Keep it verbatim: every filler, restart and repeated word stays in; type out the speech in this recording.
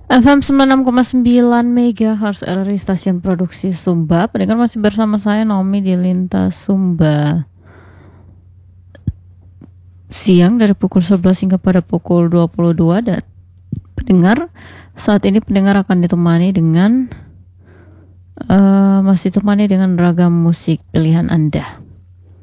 F M sembilan puluh enam koma sembilan megahertz R R I Stasiun Produksi Sumba. Pendengar masih bersama saya Naomi di Lintas Sumba. Siang dari pukul sebelas hingga pada pukul dua puluh dua, dan pendengar saat ini pendengar akan ditemani dengan uh, masih ditemani dengan ragam musik pilihan Anda.